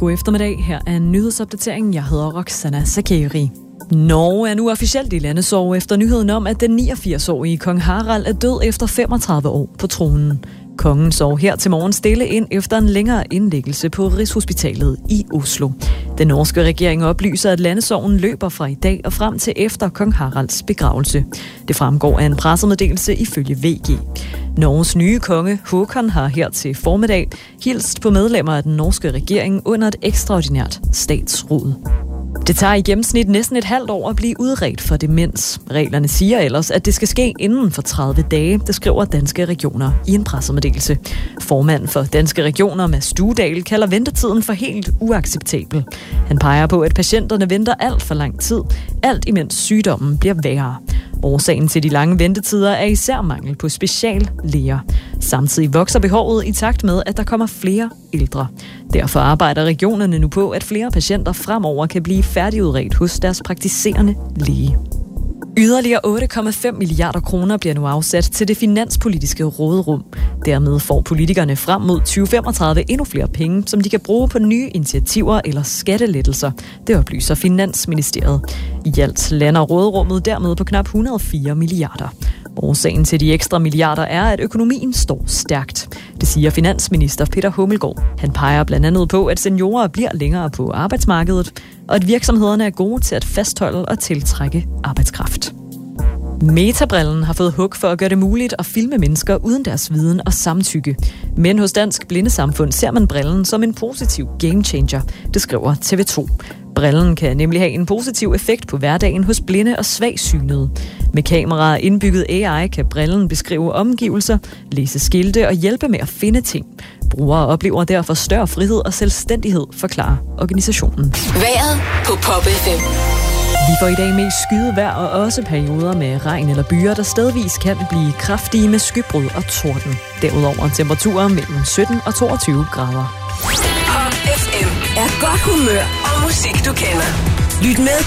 God eftermiddag. Her er en nyhedsopdatering. Jeg hedder Roxana Sakeri. Norge er nu officielt i landesorg efter nyheden om, at den 89-årige kong Harald er død efter 35 år på tronen. Kongen sov her til morgen stille ind efter en længere indlæggelse på Rigshospitalet i Oslo. Den norske regering oplyser, at landesorgen løber fra i dag og frem til efter kong Haralds begravelse. Det fremgår af en pressemeddelelse ifølge VG. Norges nye konge Håkon har her til formiddag hilst på medlemmer af den norske regering under et ekstraordinært statsråd. Det tager i gennemsnit næsten et halvt år at blive udredt for demens. Reglerne siger ellers, at det skal ske inden for 30 dage, det skriver Danske Regioner i en pressemeddelelse. Formanden for Danske Regioner, Mads Stuedal, kalder ventetiden for helt uacceptabel. Han peger på, at patienterne venter alt for lang tid, alt imens sygdommen bliver værre. Årsagen til de lange ventetider er især mangel på speciallæger. Samtidig vokser behovet i takt med, at der kommer flere ældre. Derfor arbejder regionerne nu på, at flere patienter fremover kan blive færdigudredt hos deres praktiserende læge. Yderligere 8,5 milliarder kroner bliver nu afsat til det finanspolitiske råderum. Dermed får politikerne frem mod 2035 endnu flere penge, som de kan bruge på nye initiativer eller skattelettelser. Det oplyser Finansministeriet. I alt lander råderummet dermed på knap 104 milliarder. Årsagen til de ekstra milliarder er, at økonomien står stærkt. Det siger finansminister Peter Hummelgaard. Han peger blandt andet på, at seniorer bliver længere på arbejdsmarkedet, og at virksomhederne er gode til at fastholde og tiltrække arbejdskraft. Metabrillen har fået hug for at gøre det muligt at filme mennesker uden deres viden og samtykke. Men hos Dansk Blindesamfund ser man brillen som en positiv game changer, det skriver TV2. Brillen kan nemlig have en positiv effekt på hverdagen hos blinde og svagsynede. Med kameraer indbygget AI kan brillen beskrive omgivelser, læse skilte og hjælpe med at finde ting. Brugere oplever derfor større frihed og selvstændighed, forklarer organisationen. Vejret på Pop FM. Vi får i dag mest skyet vejr og også perioder med regn eller byer, der stedvis kan blive kraftige med skybrud og torden. Derudover temperaturer mellem 17 og 22 grader. Pop FM er godt humør og musik, du kender. Lyt med